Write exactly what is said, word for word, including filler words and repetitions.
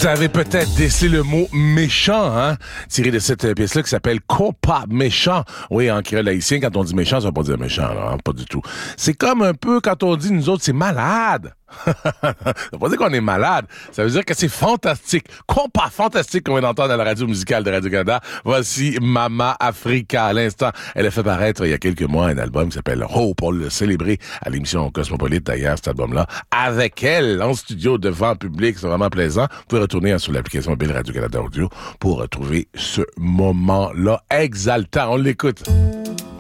Vous avez peut-être décelé le mot méchant, hein, tiré de cette pièce-là qui s'appelle Compas méchant. Oui, en créole haïtien, quand on dit méchant, ça veut pas dire méchant, là, hein, pas du tout. C'est comme un peu quand on dit nous autres, c'est malade. Ça veut pas dire qu'on est malade. Ça veut dire que c'est fantastique. Compas fantastique qu'on vient d'entendre à la radio musicale de Radio-Canada. Voici Mama Africa. À l'instant, elle a fait paraître il y a quelques mois un album qui s'appelle Hope. On l'a célébré à l'émission Cosmopolite d'ailleurs, cet album-là. Avec elle, en studio, devant public. C'est vraiment plaisant. Vous pouvez retourner sur l'application mobile Radio-Canada Audio pour retrouver ce moment-là exaltant. On l'écoute.